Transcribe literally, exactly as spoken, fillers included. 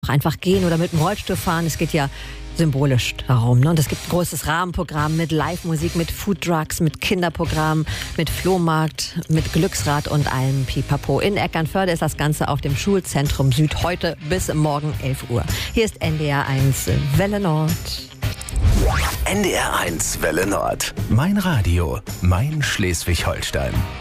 einfach gehen oder mit dem Rollstuhl fahren. Es geht ja symbolisch darum. Ne? Und es gibt ein großes Rahmenprogramm mit Live-Musik, mit Food-Trucks, mit Kinderprogramm, mit Flohmarkt, mit Glücksrad und allem Pipapo. In Eckernförde ist das Ganze auf dem Schulzentrum Süd heute bis morgen elf Uhr. Hier ist N D R eins Welle Nord. N D R eins Welle Nord. Mein Radio, mein Schleswig-Holstein.